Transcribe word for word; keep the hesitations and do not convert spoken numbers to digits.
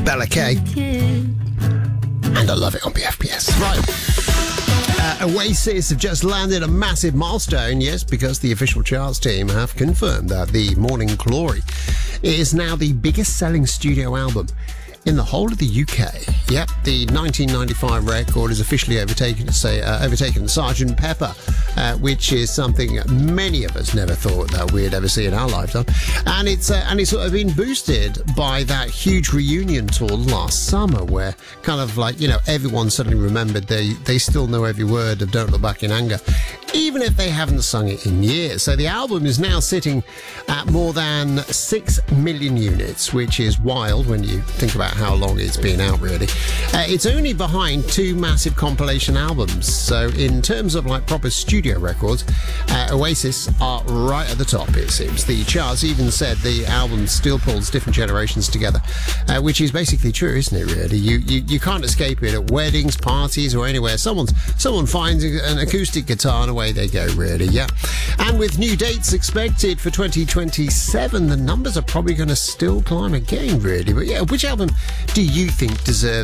Bella K. And I love it on B F P S. Right. Uh, Oasis have just landed a massive milestone, yes, because the official charts team have confirmed that the Morning Glory is now the biggest selling studio album in the whole of the U K. Yep, the nineteen ninety-five record is officially overtaken, say, uh, overtaken Sergeant Pepper, uh, which is something many of us never thought that we'd ever see in our lifetime. And it's uh, and it's sort of been boosted by that huge reunion tour last summer, where kind of like, you know, everyone suddenly remembered they they still know every word of Don't Look Back in Anger, even if they haven't sung it in years. So the album is now sitting at more than six million units, which is wild when you think about how long it's been out, really. Uh, it's only behind two massive compilation albums. So in terms of like proper studio records, uh, Oasis are right at the top, it seems. The charts even said the album still pulls different generations together, uh, which is basically true, isn't it, really? You, you you can't escape it at weddings, parties, or anywhere. Someone's someone finds an acoustic guitar and away they go, really. Yeah. And with new dates expected for twenty twenty-seven, the numbers are probably going to still climb again, really. But yeah, which album do you think deserves